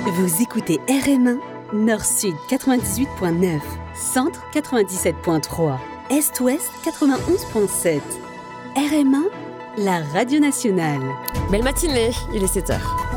Vous écoutez RM1, Nord-Sud 98.9, Centre 97.3, Est-Ouest 91.7. RM1, la radio nationale. Belle matinée, il est 7h.